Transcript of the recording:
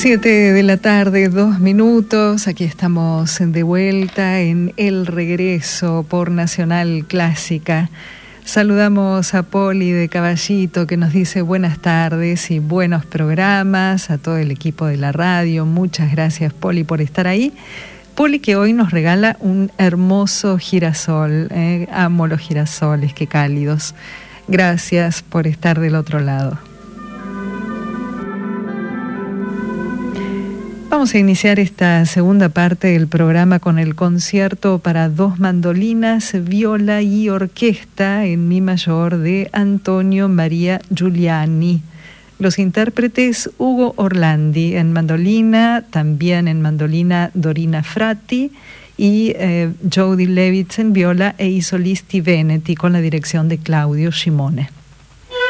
7 de la tarde, 2 minutos. Aquí estamos de vuelta en El Regreso por Nacional Clásica. Saludamos a Poli de Caballito, que nos dice buenas tardes y buenos programas, a todo el equipo de la radio. Muchas gracias, Poli, por estar ahí. Poli, que hoy nos regala un hermoso girasol. Amo los girasoles, qué cálidos. Gracias por estar del otro lado. Vamos a iniciar esta segunda parte del programa con el concierto para 2 mandolinas, viola y orquesta en mi mayor de Antonio Maria Giuliani. Los intérpretes: Ugo Orlandi en mandolina, también en mandolina Dorina Fratti y Jody Levitz en viola e i solisti veneti con la dirección de Claudio Scimone.